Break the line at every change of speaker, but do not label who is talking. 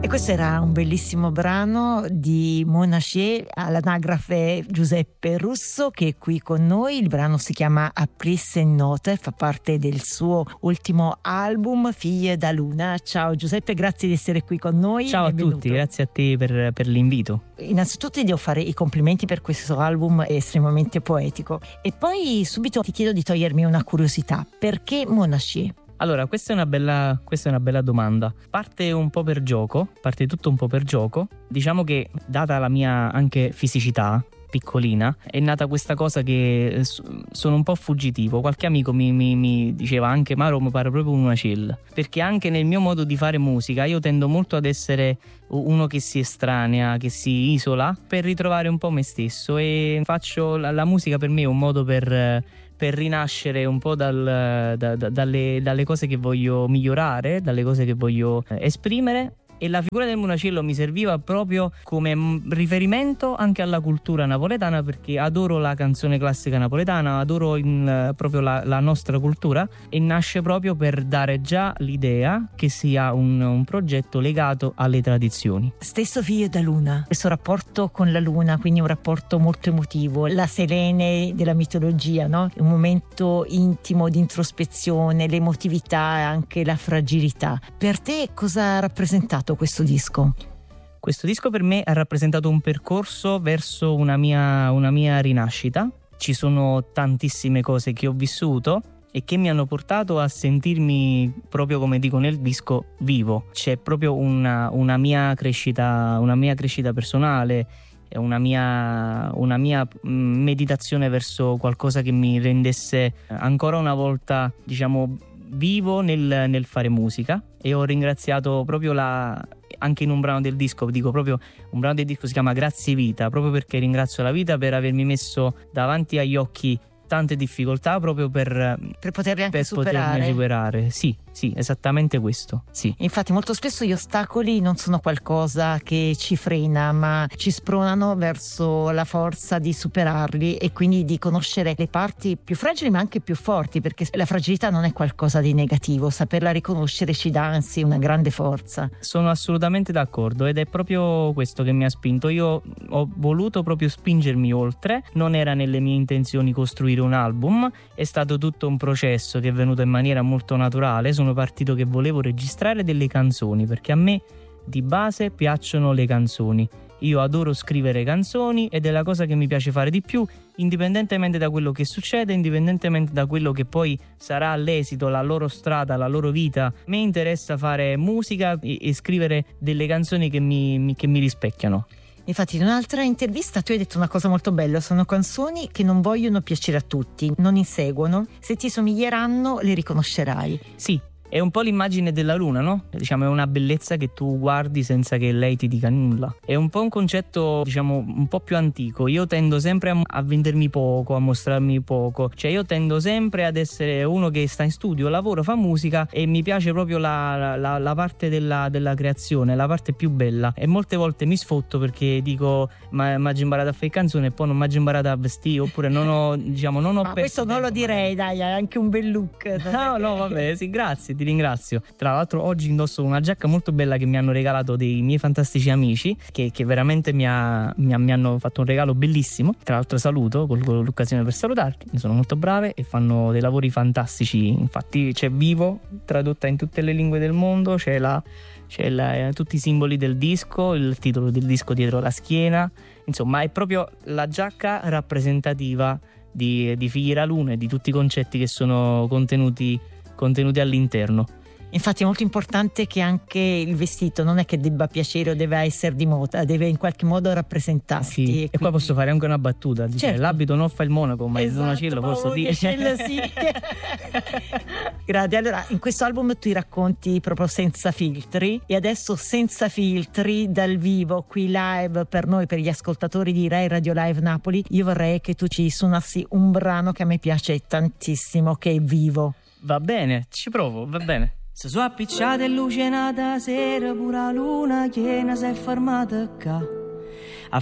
E questo era un bellissimo brano di Monachie, all'anagrafe Giuseppe Russo, che è qui con noi. Il brano si chiama Aprisse in Note, fa parte del suo ultimo album Figlie da Luna. Ciao Giuseppe, grazie di essere qui con noi.
Ciao
Benvenuto.
a tutti, grazie a te per l'invito.
Innanzitutto ti devo fare i complimenti per questo album, è estremamente poetico. E poi subito ti chiedo di togliermi una curiosità: perché Monachie?
Allora, questa è una bella domanda. Parte tutto un po' per gioco. Diciamo che, data la mia anche fisicità piccolina, è nata questa cosa che sono un po' fuggitivo. Qualche amico mi diceva anche: Maro, mi pare proprio una chill. Perché anche nel mio modo di fare musica io tendo molto ad essere uno che si estranea, che si isola per ritrovare un po' me stesso, e faccio la musica per me è un modo per rinascere un po' dalle cose che voglio migliorare, dalle cose che voglio esprimere. E la figura del Monacello mi serviva proprio come riferimento anche alla cultura napoletana, perché adoro la canzone classica napoletana, adoro proprio la nostra cultura, e nasce proprio per dare già l'idea che sia un progetto legato alle tradizioni.
Stesso Figlie da Luna, questo rapporto con la luna, quindi un rapporto molto emotivo, la Selene della mitologia, no? Un momento intimo di introspezione, l'emotività e anche la fragilità. Per te cosa ha rappresentato questo disco?
Questo disco per me ha rappresentato un percorso verso una mia rinascita. Ci sono tantissime cose che ho vissuto e che mi hanno portato a sentirmi, proprio come dico nel disco, vivo. C'è proprio una mia crescita personale, una mia meditazione verso qualcosa che mi rendesse ancora una volta, diciamo, vivo nel fare musica. E ho ringraziato proprio anche in un brano del disco, un brano del disco si chiama Grazie Vita, proprio perché ringrazio la vita per avermi messo davanti agli occhi tante difficoltà, proprio per
poterle anche
superare. Sì, esattamente questo. Sì.
Infatti molto spesso gli ostacoli non sono qualcosa che ci frena, ma ci spronano verso la forza di superarli e quindi di conoscere le parti più fragili ma anche più forti, perché la fragilità non è qualcosa di negativo, saperla riconoscere ci dà anzi una grande forza.
Sono assolutamente d'accordo, ed è proprio questo che mi ha spinto. Io ho voluto proprio spingermi oltre, non era nelle mie intenzioni costruire un album, è stato tutto un processo che è venuto in maniera molto naturale. Sono partito che volevo registrare delle canzoni, perché a me di base piacciono le canzoni. Io adoro scrivere canzoni ed è la cosa che mi piace fare di più, indipendentemente da quello che succede, indipendentemente da quello che poi sarà l'esito, la loro strada, la loro vita. A me interessa fare musica e scrivere delle canzoni che mi rispecchiano.
Infatti in un'altra intervista tu hai detto una cosa molto bella: sono canzoni che non vogliono piacere a tutti, non inseguono, se ti somiglieranno le riconoscerai.
Sì, è un po' l'immagine della luna, no? Diciamo, è una bellezza che tu guardi senza che lei ti dica nulla. È un po' un concetto, diciamo, un po' più antico. Io tendo sempre a vendermi poco, a mostrarmi poco. Cioè io tendo sempre ad essere uno che sta in studio, lavoro, fa musica, e mi piace proprio la parte della creazione, la parte più bella. E molte volte mi sfotto perché dico: ma ho imparato a fare canzone e poi non mi ho imparato a vestire, oppure non ho
questo non lo direi, dai, hai anche un bel look.
No, vabbè, sì, grazie, ti ringrazio. Tra l'altro oggi indosso una giacca molto bella che mi hanno regalato dei miei fantastici amici, che veramente mi hanno fatto un regalo bellissimo. Tra l'altro saluto, colgo l'occasione per salutarti, sono molto brave e fanno dei lavori fantastici. Infatti c'è Vivo tradotta in tutte le lingue del mondo, c'è tutti i simboli del disco, il titolo del disco dietro la schiena. Insomma, è proprio la giacca rappresentativa di Figlie da Luna e di tutti i concetti che sono contenuti all'interno.
Infatti è molto importante che anche il vestito non è che debba piacere o deve essere di moda, deve in qualche modo rappresentarsi.
Sì. E poi posso fare anche una battuta,
certo.
L'abito non fa il monaco, ma
esatto,
il Monacello posso dire.
Sì. Grazie. Allora, in questo album tu racconti proprio senza filtri, e adesso senza filtri dal vivo qui live per noi, per gli ascoltatori di Rai Radio Live Napoli, io vorrei che tu ci suonassi un brano che a me piace tantissimo, che è Vivo.
Va bene, ci provo, va bene.
Se sono appicciate e luce nata sera, pure la luna piena si è fermata qua.